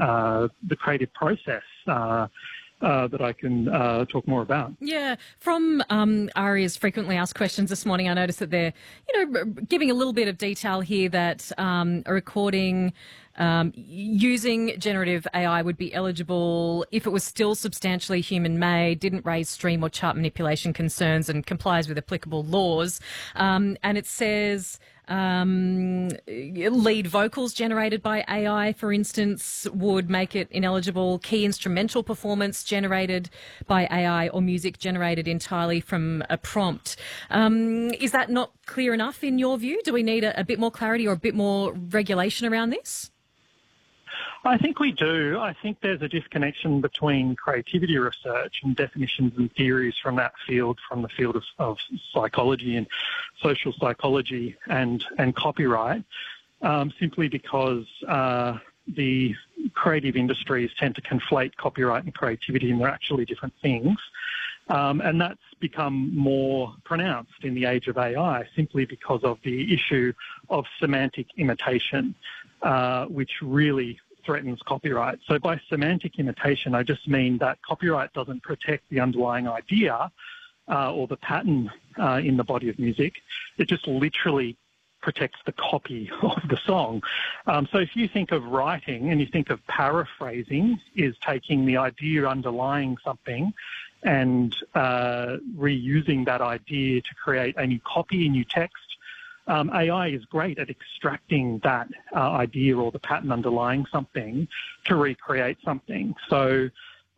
the creative process that I can talk more about. Yeah, from ARIA's frequently asked questions this morning, I noticed that they're, giving a little bit of detail here that a recording using generative AI would be eligible if it was still substantially human-made, didn't raise stream or chart manipulation concerns, and complies with applicable laws. And it says lead vocals generated by AI, for instance, would make it ineligible. Key instrumental performance generated by AI or music generated entirely from a prompt. Is that not clear enough in your view? Do we need a bit more clarity or a bit more regulation around this? I think we do. I think there's a disconnection between creativity research and definitions and theories from that field, from the field of psychology and social psychology and copyright, simply because the creative industries tend to conflate copyright and creativity, and they're actually different things. And that's become more pronounced in the age of AI simply because of the issue of semantic imitation, which really threatens copyright. So by semantic imitation, I just mean that copyright doesn't protect the underlying idea or the pattern in the body of music. It just literally protects the copy of the song. So if you think of writing and you think of paraphrasing is taking the idea underlying something and reusing that idea to create a new copy, a new text, AI is great at extracting that idea or the pattern underlying something to recreate something. So,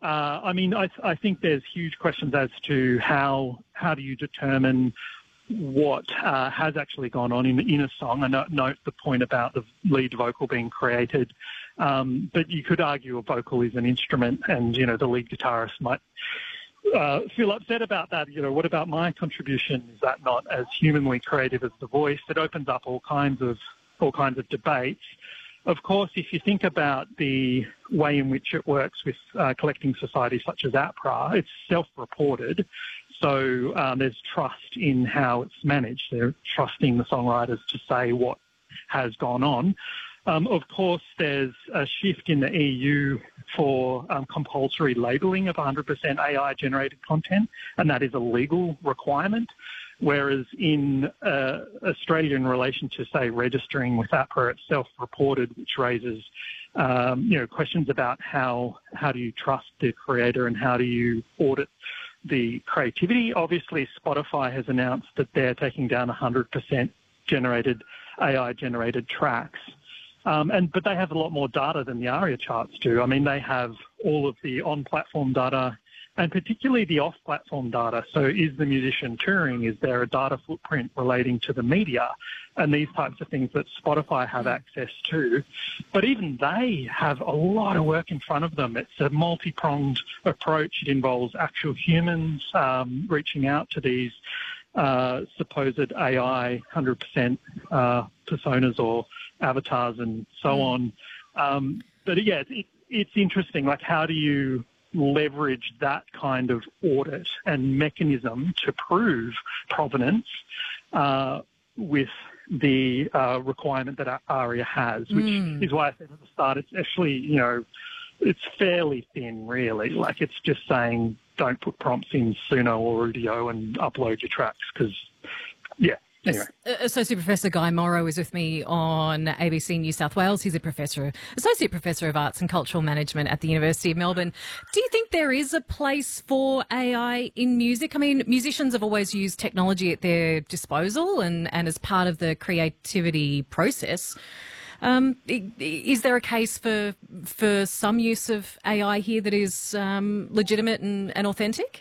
I think there's huge questions as to how do you determine what has actually gone on in a song. I note the point about the lead vocal being created, but you could argue a vocal is an instrument, and the lead guitarist might feel upset about that. What about my contribution? Is that not as humanly creative as the voice? It opens up all kinds of debates. Of course, if you think about the way in which it works with collecting societies such as APRA, it's self-reported. So there's trust in how it's managed. They're trusting the songwriters to say what has gone on. Of course, there's a shift in the EU for compulsory labelling of 100% AI-generated content, and that is a legal requirement. Whereas in Australia, in relation to, say, registering with APRA, it's self-reported, which raises questions about how do you trust the creator and how do you audit the creativity. Obviously, Spotify has announced that they're taking down 100% AI-generated tracks. But they have a lot more data than the ARIA charts do. They have all of the on-platform data and particularly the off-platform data. So is the musician touring? Is there a data footprint relating to the media? And these types of things that Spotify have access to. But even they have a lot of work in front of them. It's a multi-pronged approach. It involves actual humans reaching out to these supposed AI 100% personas or avatars and so on. But yeah, it's interesting. Like, how do you leverage that kind of audit and mechanism to prove provenance with the requirement that ARIA has, which is why I said at the start, it's actually, it's fairly thin, really. Like, it's just saying don't put prompts in Suno or Udio and upload your tracks because, yeah. Anyway. Associate Professor Guy Morrow is with me on ABC New South Wales. He's Associate Professor of Arts and Cultural Management at the University of Melbourne. Do you think there is a place for AI in music? Musicians have always used technology at their disposal and as part of the creativity process. Is there a case for some use of AI here that is legitimate and authentic?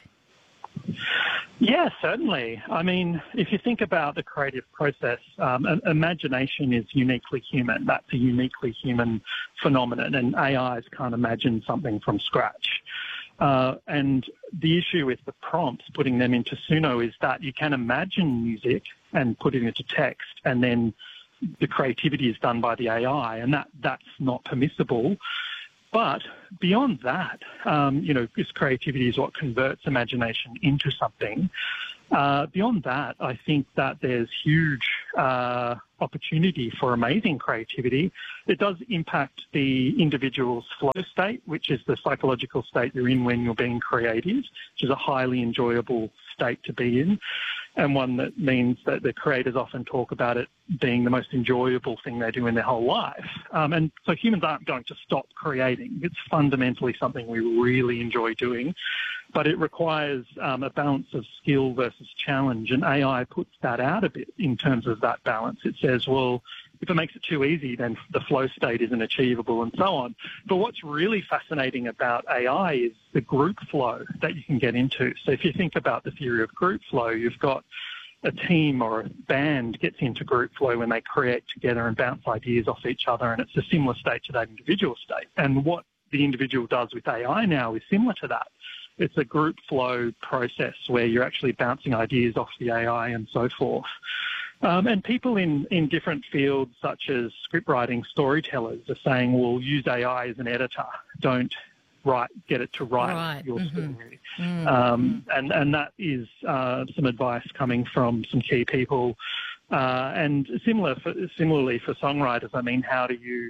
Yeah, certainly. If you think about the creative process, imagination is uniquely human. That's a uniquely human phenomenon, and AIs can't imagine something from scratch. And the issue with the prompts, putting them into Suno, is that you can imagine music and put it into text, and then the creativity is done by the AI, and that's not permissible. But beyond that, because creativity is what converts imagination into something, Beyond that, I think that there's huge opportunity for amazing creativity. It does impact the individual's flow state, which is the psychological state you're in when you're being creative, which is a highly enjoyable state to be in, and one that means that the creators often talk about it being the most enjoyable thing they do in their whole life. And so humans aren't going to stop creating. It's fundamentally something we really enjoy doing, but it requires a balance of skill versus challenge, and AI puts that out a bit in terms of that balance. It says, well, if it makes it too easy, then the flow state isn't achievable and so on. But what's really fascinating about AI is the group flow that you can get into. So if you think about the theory of group flow, you've got a team or a band gets into group flow when they create together and bounce ideas off each other, and it's a similar state to that individual state. And what the individual does with AI now is similar to that. It's a group flow process where you're actually bouncing ideas off the AI and so forth. And people in different fields, such as script writing, storytellers, are saying, well, use AI as an editor. Don't get it to write your story. And that is some advice coming from some key people. And similarly for songwriters, I mean, how do you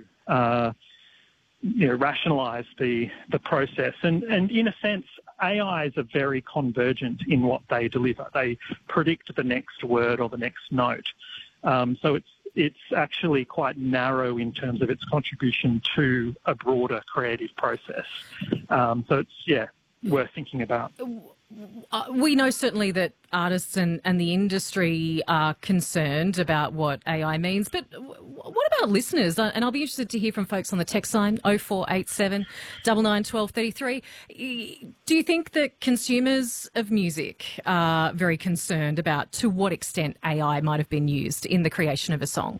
rationalise the process? And in a sense, AIs are very convergent in what they deliver. They predict the next word or the next note. So it's actually quite narrow in terms of its contribution to a broader creative process. So it's, worth thinking about. We know certainly that artists and the industry are concerned about what AI means, but what about listeners? And I'll be interested to hear from folks on the text line 0487 99 12 33. Do you think that consumers of music are very concerned about to what extent AI might have been used in the creation of a song?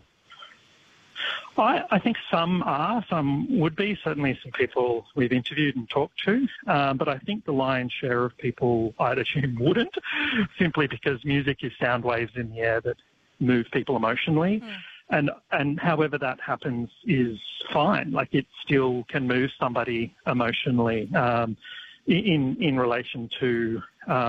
I think some are, some would be, certainly some people we've interviewed and talked to, but I think the lion's share of people, I'd assume, wouldn't, simply because music is sound waves in the air that move people emotionally. And however that happens is fine. Like, it still can move somebody emotionally in relation to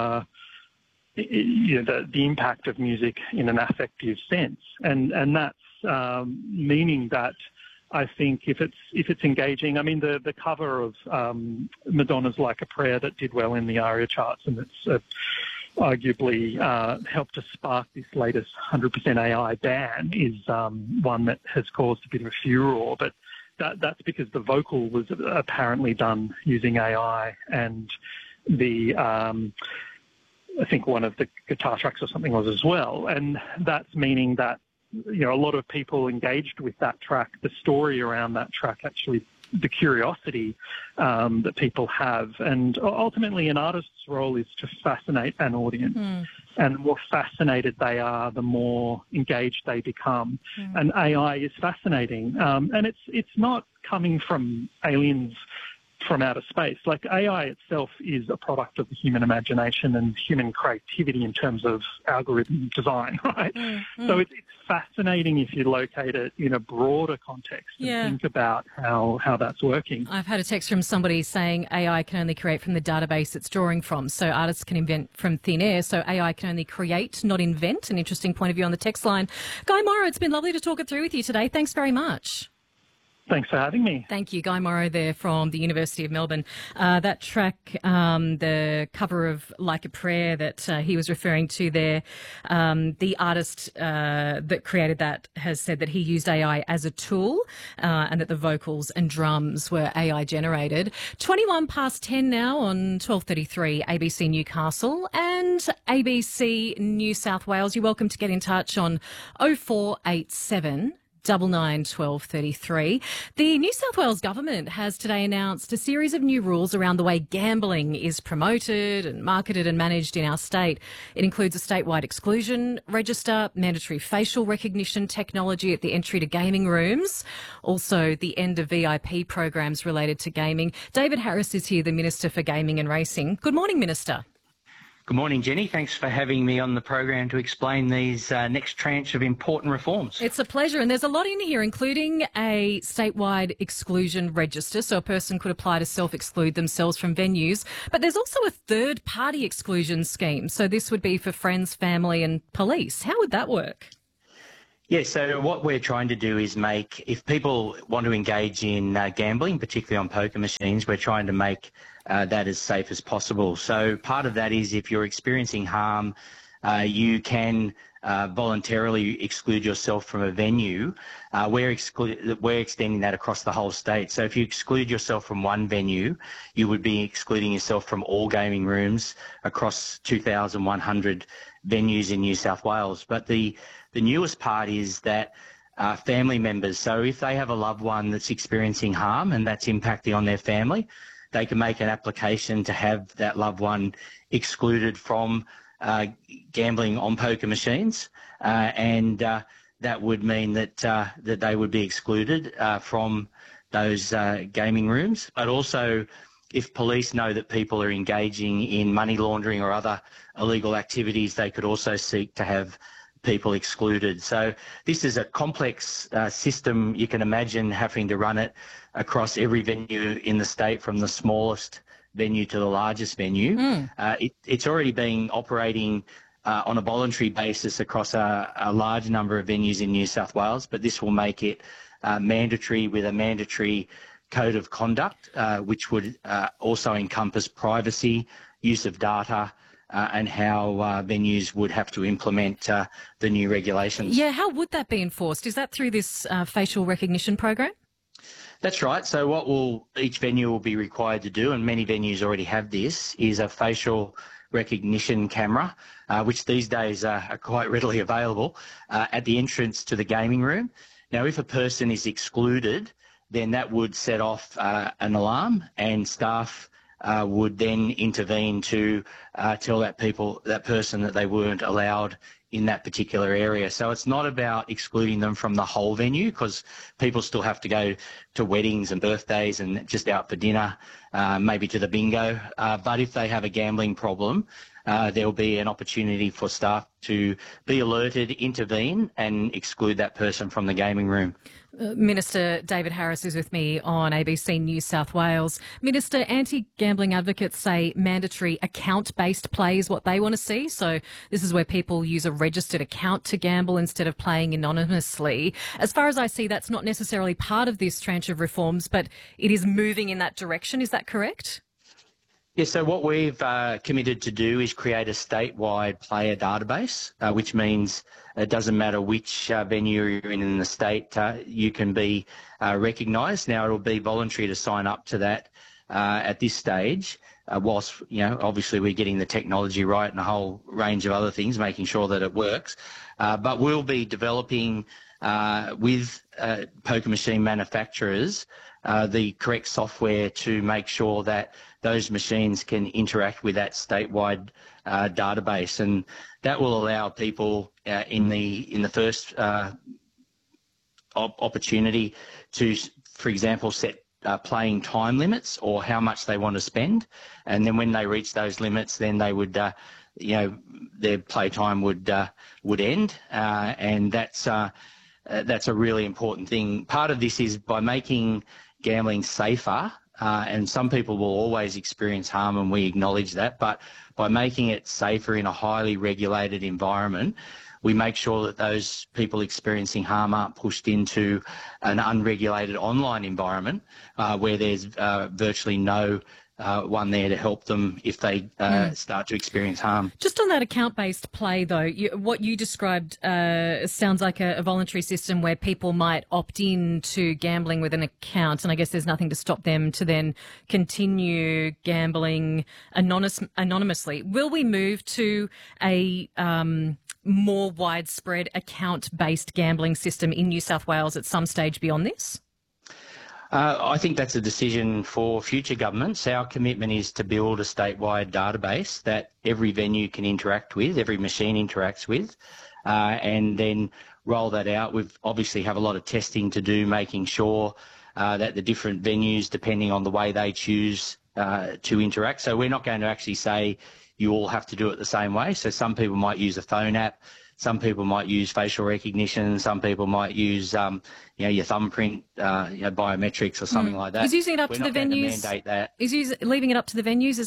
the impact of music in an affective sense. And that's meaning that I think if it's engaging, I mean, the cover of Madonna's Like a Prayer that did well in the ARIA charts, and it's arguably helped to spark this latest 100% AI ban, is one that has caused a bit of a furore. But that's because the vocal was apparently done using AI, and I think one of the guitar tracks or something was as well. And that's meaning that, a lot of people engaged with that track, the story around that track, actually the curiosity that people have. And ultimately an artist's role is to fascinate an audience. And the more fascinated they are, the more engaged they become. And AI is fascinating. And it's not coming from aliens from outer space. Like, AI itself is a product of the human imagination and human creativity in terms of algorithm design, right? So it's fascinating if you locate it in a broader context and think about how that's working. I've had a text from somebody saying AI can only create from the database it's drawing from, so artists can invent from thin air, so AI can only create, not invent. An interesting point of view on the text line. Guy Morrow, it's been lovely to talk it through with you today. Thanks very much. Thanks for having me. Thank you. Guy Morrow there from the University of Melbourne. That track, the cover of Like a Prayer that he was referring to there, the artist that created that has said that he used AI as a tool and that the vocals and drums were AI generated. 21 past 10 now on 1233 ABC Newcastle and ABC New South Wales. You're welcome to get in touch on 0487 99 12 33. The New South Wales government has today announced a series of new rules around the way gambling is promoted and marketed and managed in our state. It includes a statewide exclusion register, mandatory facial recognition technology at the entry to gaming rooms, also the end of VIP programs related to gaming. David Harris is here, the Minister for Gaming and Racing. Good morning, Minister. Good morning, Jenny. Thanks for having me on the program to explain these next tranche of important reforms. It's a pleasure. And there's a lot in here, including a statewide exclusion register, so a person could apply to self-exclude themselves from venues. But there's also a third-party exclusion scheme. So this would be for friends, family and police. How would that work? Yeah, so what we're trying to do is make, if people want to engage in gambling, particularly on poker machines, we're trying to make that as safe as possible. So part of that is if you're experiencing harm, you can voluntarily exclude yourself from a venue. We're extending that across the whole state. So if you exclude yourself from one venue, you would be excluding yourself from all gaming rooms across 2,100 venues in New South Wales. But the newest part is that family members, so if they have a loved one that's experiencing harm and that's impacting on their family, they can make an application to have that loved one excluded from gambling on poker machines, and that would mean that that they would be excluded from those gaming rooms. But also, if police know that people are engaging in money laundering or other illegal activities, they could also seek to have people excluded. So this is a complex system. You can imagine having to run it across every venue in the state, from the smallest venue to the largest venue. It's already been operating on a voluntary basis across a large number of venues in New South Wales, but this will make it mandatory, with a mandatory code of conduct, which would also encompass privacy, use of data, and how venues would have to implement the new regulations. Yeah, how would that be enforced? Is that through this facial recognition program? That's right. So what each venue will be required to do, and many venues already have this, is a facial recognition camera, which these days are quite readily available, at the entrance to the gaming room. Now, if a person is excluded, then that would set off an alarm, and staff would then intervene to tell that person that they weren't allowed in that particular area. So it's not about excluding them from the whole venue, because people still have to go to weddings and birthdays and just out for dinner, maybe to the bingo. But if they have a gambling problem, there'll be an opportunity for staff to be alerted, intervene and exclude that person from the gaming room. Minister David Harris is with me on ABC New South Wales. Minister, anti-gambling advocates say mandatory account-based play is what they want to see. So this is where people use a registered account to gamble instead of playing anonymously. As far as I see, that's not necessarily part of this tranche of reforms, but it is moving in that direction. Is that correct? Yes, so what we've committed to do is create a statewide player database, which means it doesn't matter which venue you're in the state, you can be recognised. Now, it'll be voluntary to sign up to that at this stage, whilst, obviously we're getting the technology right and a whole range of other things, making sure that it works. But we'll be developing with poker machine manufacturers the correct software to make sure that those machines can interact with that statewide database, and that will allow people in the first opportunity to, for example, set playing time limits or how much they want to spend, and then when they reach those limits, then they would, their playtime would end, and that's a really important thing. Part of this is by making gambling safer. And some people will always experience harm, and we acknowledge that. But by making it safer in a highly regulated environment, we make sure that those people experiencing harm aren't pushed into an unregulated online environment where there's virtually no one there to help them if they start to experience harm. Just on that account-based play, though, what you described sounds like a voluntary system where people might opt in to gambling with an account, and I guess there's nothing to stop them to then continue gambling anonymously. Will we move to a more widespread account-based gambling system in New South Wales at some stage beyond this? I think that's a decision for future governments. Our commitment is to build a statewide database that every venue can interact with, every machine interacts with, and then roll that out. We've obviously have a lot of testing to do, making sure that the different venues, depending on the way they choose to interact. So we're not going to actually say you all have to do it the same way. So some people might use a phone app, some people might use facial recognition, some people might use your thumbprint, biometrics or something like that. Is using it up We're to the not going to venues? mandate that. Leaving it up to the venues?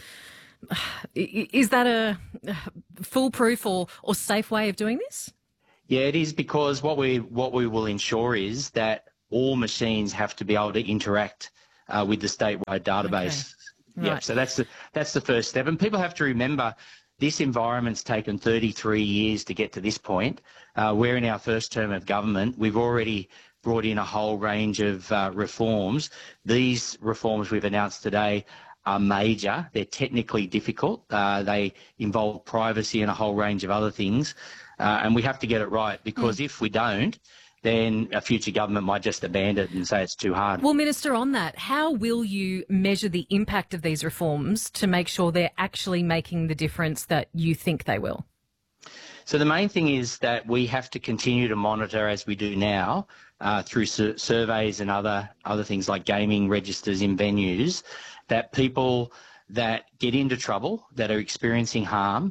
Is that a foolproof or safe way of doing this? Yeah, it is, because what we will ensure is that all machines have to be able to interact with the statewide database. Okay. Right. Yeah, so that's the first step. And people have to remember this environment's taken 33 years to get to this point. We're in our first term of government. We've already brought in a whole range of reforms. These reforms we've announced today are major. They're technically difficult. They involve privacy and a whole range of other things. And we have to get it right, because if we don't, then a future government might just abandon it and say it's too hard. Well, Minister, on that, how will you measure the impact of these reforms to make sure they're actually making the difference that you think they will? So the main thing is that we have to continue to monitor, as we do now, through surveys and other things like gaming registers in venues, that people that get into trouble, that are experiencing harm,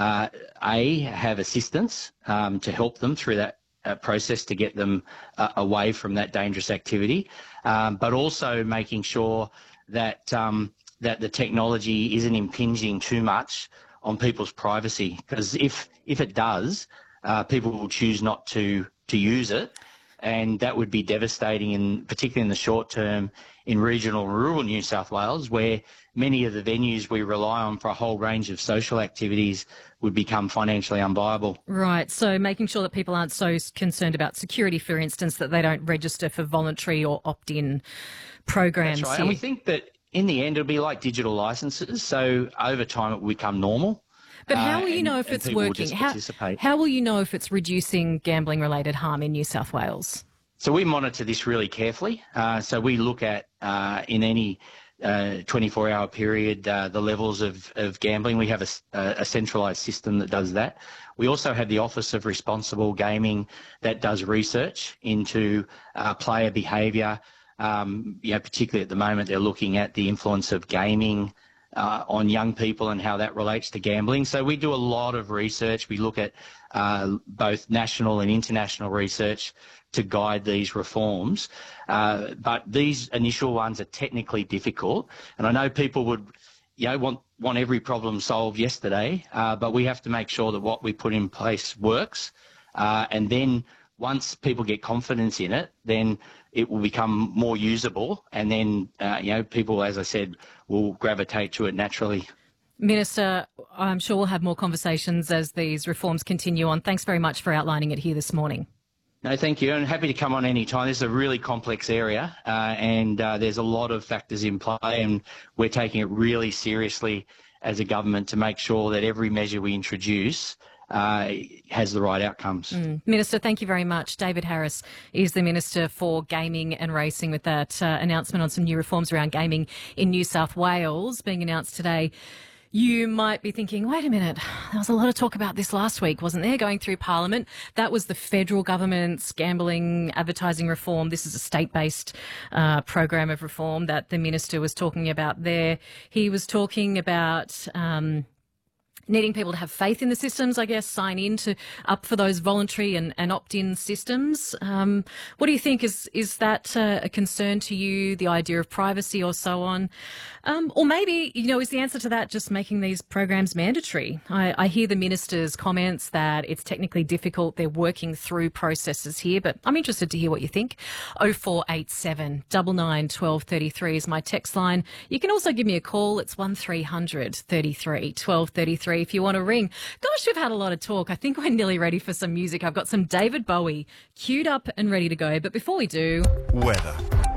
have assistance to help them through that process to get them away from that dangerous activity, but also making sure that that the technology isn't impinging too much on people's privacy. Because if it does, people will choose not to use it, and that would be devastating, particularly in the short term in regional and rural New South Wales, where many of the venues we rely on for a whole range of social activities would become financially unviable. Right, so making sure that people aren't so concerned about security, for instance, that they don't register for voluntary or opt-in programs. That's right, and we think that in the end it'll be like digital licences, so over time it will become normal. But how will you know if it's working? How will you know if it's reducing gambling-related harm in New South Wales? So we monitor this really carefully. So we look at, in any 24-hour period, the levels of gambling. We have a centralised system that does that. We also have the Office of Responsible Gaming that does research into player behaviour. Particularly at the moment, they're looking at the influence of gaming on young people and how that relates to gambling. So we do a lot of research. We look at both national and international research to guide these reforms. But these initial ones are technically difficult. And I know people would want every problem solved yesterday, but we have to make sure that what we put in place works. And then once people get confidence in it, then it will become more usable, and then people, as I said, will gravitate to it naturally. Minister, I'm sure we'll have more conversations as these reforms continue on. Thanks very much for outlining it here this morning. No, thank you, and happy to come on any time. This is a really complex area, and there's a lot of factors in play, and we're taking it really seriously as a government to make sure that every measure we introduce has the right outcomes. Minister, thank you very much. David Harris is the Minister for Gaming and Racing, with that announcement on some new reforms around gaming in New South Wales being announced today. You might be thinking, wait a minute, there was a lot of talk about this last week, wasn't there, going through Parliament? That was the federal government's gambling advertising reform. This is a state-based program of reform that the Minister was talking about there. He was talking about needing people to have faith in the systems, I guess, sign up for those voluntary and opt-in systems. What do you think? Is that a concern to you, the idea of privacy or so on? Or maybe, is the answer to that just making these programs mandatory? I hear the Minister's comments that it's technically difficult. They're working through processes here, but I'm interested to hear what you think. 0487 99 12 33 is my text line. You can also give me a call. It's 1300 33 12 33 if you want to ring. Gosh, we've had a lot of talk. I think we're nearly ready for some music. I've got some David Bowie queued up and ready to go. But before we do... Weather.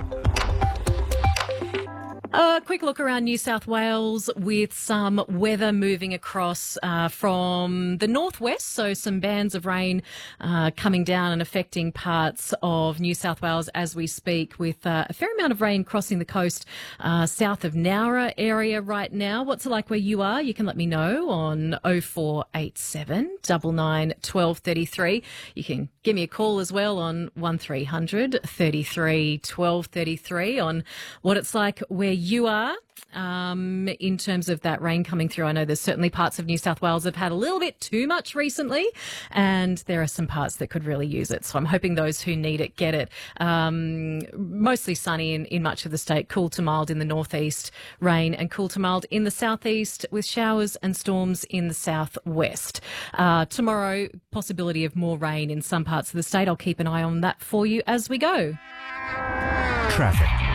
A quick look around New South Wales with some weather moving across from the northwest, so some bands of rain coming down and affecting parts of New South Wales as we speak, with a fair amount of rain crossing the coast south of Nowra area right now. What's it like where you are? You can let me know on 0487 99 12 33. You can Give me a call as well on 1300 33 12 33 on what it's like where you are in terms of that rain coming through. I know there's certainly parts of New South Wales that have had a little bit too much recently, and there are some parts that could really use it. So I'm hoping those who need it get it. Mostly sunny in much of the state, cool to mild in the northeast, rain and cool to mild in the southeast with showers and storms in the southwest. Tomorrow, possibility of more rain in some parts of the state. I'll keep an eye on that for you as we go. Traffic.